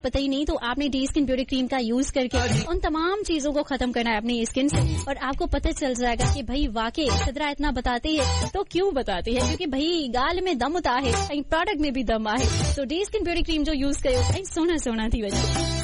पता ही नहीं, तो आपने डी स्किन ब्यूटी क्रीम का यूज करके उन तमाम चीजों को खत्म करना है अपनी स्किन से, और आपको पता चल जाएगा कि भाई वाकई सिद्रा इतना बताती है तो क्यों बताती है, क्योंकि भाई गाल में दम होता है, प्रोडक्ट में भी दम आहे। तो डी स्किन ब्यूटी क्रीम जो यूज कयो सोना सोना थी वजह।